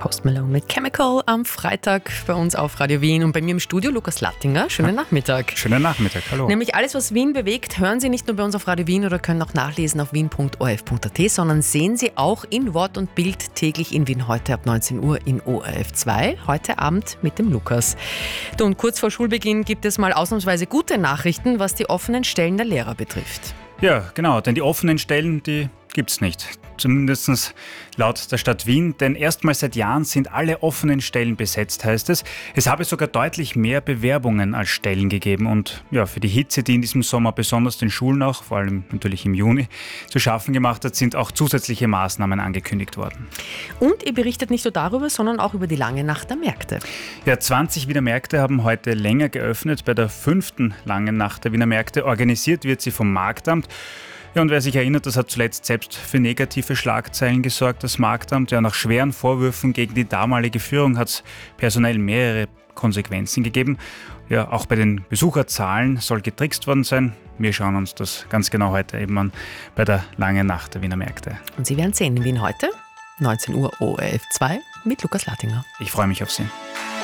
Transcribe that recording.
Post Malone mit Chemical am Freitag bei uns auf Radio Wien und bei mir im Studio Lukas Lattinger. Schönen Nachmittag. Schönen Nachmittag, hallo. Nämlich alles, was Wien bewegt, hören Sie nicht nur bei uns auf Radio Wien oder können auch nachlesen auf wien.orf.at, sondern sehen Sie auch in Wort und Bild täglich in Wien heute ab 19 Uhr in ORF 2. Heute Abend mit dem Lukas. Und kurz vor Schulbeginn gibt es mal ausnahmsweise gute Nachrichten, was die offenen Stellen der Lehrer betrifft. Ja, genau, denn die offenen Stellen, die gibt's nicht. Zumindest laut der Stadt Wien, denn erstmals seit Jahren sind alle offenen Stellen besetzt, heißt es. Es habe sogar deutlich mehr Bewerbungen als Stellen gegeben und ja, für die Hitze, die in diesem Sommer besonders den Schulen auch, vor allem natürlich im Juni, zu schaffen gemacht hat, sind auch zusätzliche Maßnahmen angekündigt worden. Und ihr berichtet nicht nur darüber, sondern auch über die lange Nacht der Märkte. Ja, 20 Wiener Märkte haben heute länger geöffnet. Bei der 5. langen Nacht der Wiener Märkte. Organisiert wird sie vom Marktamt. Ja, und wer sich erinnert, das hat zuletzt selbst für negative Schlagzeilen gesorgt, das Marktamt. Ja, nach schweren Vorwürfen gegen die damalige Führung hat es personell mehrere Konsequenzen gegeben. Ja, auch bei den Besucherzahlen soll getrickst worden sein. Wir schauen uns das ganz genau heute eben an bei der langen Nacht der Wiener Märkte. Und Sie werden sehen in Wien heute, 19 Uhr ORF 2 mit Lukas Lattinger. Ich freue mich auf Sie.